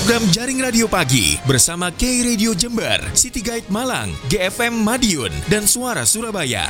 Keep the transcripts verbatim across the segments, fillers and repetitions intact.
program Jaring Radio Pagi bersama K Radio Jember, City Guide Malang, G F M Madiun, dan Suara Surabaya.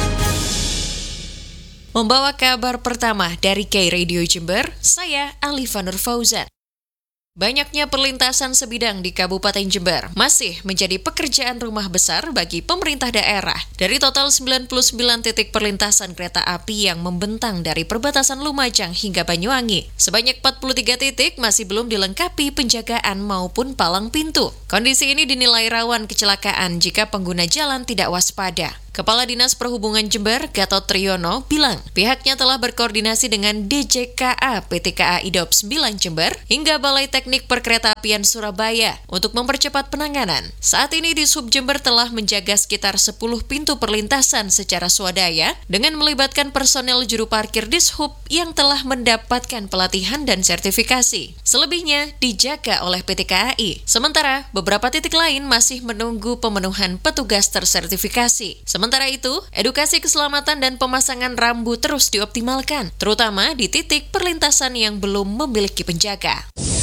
Membawa kabar pertama dari K Radio Jember, saya Alifa Nur Fauzan. Banyaknya perlintasan sebidang di Kabupaten Jember masih menjadi pekerjaan rumah besar bagi pemerintah daerah. Dari total sembilan puluh sembilan titik perlintasan kereta api yang membentang dari perbatasan Lumajang hingga Banyuwangi, sebanyak empat puluh tiga titik masih belum dilengkapi penjagaan maupun palang pintu. Kondisi ini dinilai rawan kecelakaan jika pengguna jalan tidak waspada. Kepala Dinas Perhubungan Jember, Gatot Triyono, bilang pihaknya telah berkoordinasi dengan D J K A P T K A I D O P sembilan Jember hingga Balai Teknik Perkeretaapian Surabaya untuk mempercepat penanganan. Saat ini di Sub Jember telah menjaga sekitar sepuluh pintu perlintasan secara swadaya dengan melibatkan personel juru parkir Dishub yang telah mendapatkan pelatihan dan sertifikasi. Selebihnya dijaga oleh P T K A I. Sementara beberapa titik lain masih menunggu pemenuhan petugas tersertifikasi. Sementara itu, edukasi keselamatan dan pemasangan rambu terus dioptimalkan, terutama di titik perlintasan yang belum memiliki penjaga.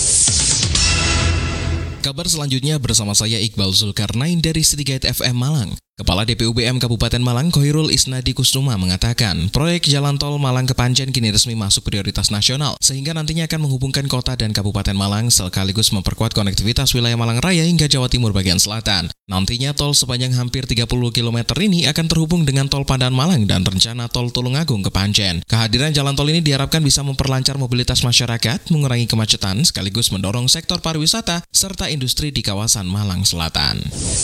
Kabar selanjutnya bersama saya Iqbal Zulkarnain dari City Guide F M Malang. Kepala D P U B M Kabupaten Malang Khoirul Isnadi Kusuma mengatakan proyek jalan tol Malang ke Panjen kini resmi masuk prioritas nasional sehingga nantinya akan menghubungkan kota dan Kabupaten Malang sekaligus memperkuat konektivitas wilayah Malang Raya hingga Jawa Timur bagian selatan. Nantinya tol sepanjang hampir tiga puluh kilometer ini akan terhubung dengan tol Padan Malang dan rencana tol Tulungagung ke Panjen. Kehadiran jalan tol ini diharapkan bisa memperlancar mobilitas masyarakat, mengurangi kemacetan sekaligus mendorong sektor pariwisata serta industri di kawasan Malang Selatan.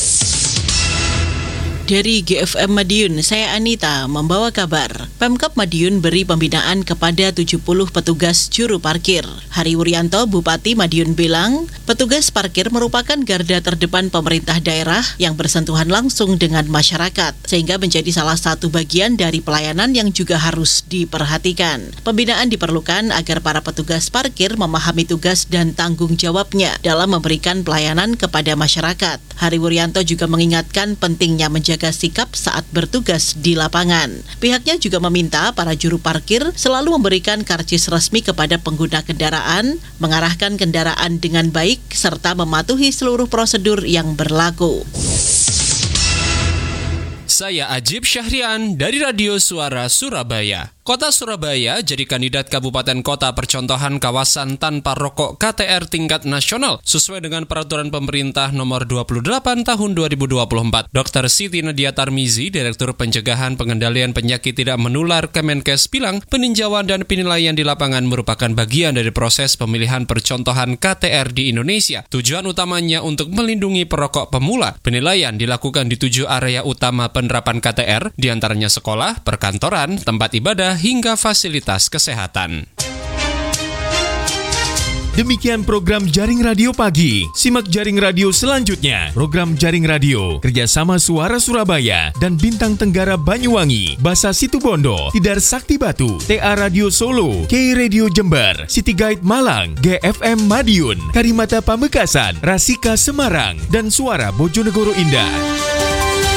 Dari G F M Madiun, saya Anita membawa kabar. Pemkab Madiun beri pembinaan kepada tujuh puluh petugas juru parkir. Hari Wuryanto, Bupati Madiun bilang, petugas parkir merupakan garda terdepan pemerintah daerah yang bersentuhan langsung dengan masyarakat, sehingga menjadi salah satu bagian dari pelayanan yang juga harus diperhatikan. Pembinaan diperlukan agar para petugas parkir memahami tugas dan tanggung jawabnya dalam memberikan pelayanan kepada masyarakat. Hari Wuryanto juga mengingatkan pentingnya menjaga jaga sikap saat bertugas di lapangan. Pihaknya juga meminta para juru parkir selalu memberikan karcis resmi kepada pengguna kendaraan, mengarahkan kendaraan dengan baik, serta mematuhi seluruh prosedur yang berlaku. Saya Ajib Syahrian dari Radio Suara Surabaya. Kota Surabaya jadi kandidat Kabupaten Kota Percontohan Kawasan Tanpa Rokok K T R tingkat nasional sesuai dengan Peraturan Pemerintah Nomor dua puluh delapan Tahun dua ribu dua puluh empat. Dokter Siti Nadia Tarmizi, Direktur Pencegahan Pengendalian Penyakit Tidak Menular Kemenkes bilang peninjauan dan penilaian di lapangan merupakan bagian dari proses pemilihan percontohan K T R di Indonesia. Tujuan utamanya untuk melindungi perokok pemula. Penilaian dilakukan di tujuh area utama penerapan K T R, diantaranya sekolah, perkantoran, tempat ibadah, hingga fasilitas kesehatan. Demikian program Jaring Radio Pagi. Simak Jaring Radio selanjutnya. Program Jaring Radio kerjasama Suara Surabaya dan Bintang Tenggara Banyuwangi, Basa Situbondo, Tidar Sakti Batu, T A Radio Solo, K Radio Jember, City Guide Malang, G F M Madiun, Karimata Pamekasan, Rasika Semarang, dan Suara Bojonegoro Indah.